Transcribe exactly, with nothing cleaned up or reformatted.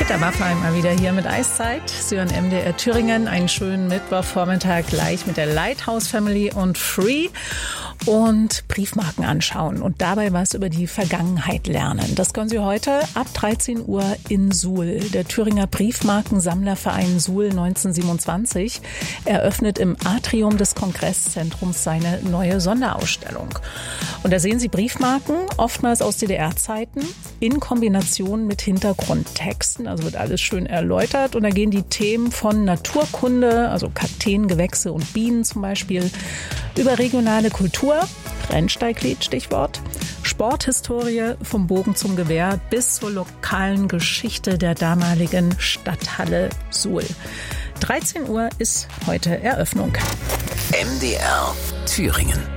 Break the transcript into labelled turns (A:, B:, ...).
A: Peter Maffay mal wieder hier mit Eiszeit. Sie hören M D R Thüringen. Einen schönen Mittwochvormittag gleich mit der Lighthouse Family und Free und Briefmarken anschauen und dabei was über die Vergangenheit lernen. Das können Sie heute ab dreizehn Uhr in Suhl. Der Thüringer Briefmarkensammlerverein Suhl neunzehnhundertsiebenundzwanzig eröffnet im Atrium des Kongresszentrums seine neue Sonderausstellung. Und da sehen Sie Briefmarken, oftmals aus D D R-Zeiten, in Kombination mit Hintergrundtexten. Also wird alles schön erläutert. Und da gehen die Themen von Naturkunde, also Kakteen, Gewächse und Bienen zum Beispiel, über regionale Kultur, Rennsteiglied Stichwort, Sporthistorie vom Bogen zum Gewehr bis zur lokalen Geschichte der damaligen Stadthalle Suhl. dreizehn Uhr ist heute Eröffnung.
B: M D R Thüringen.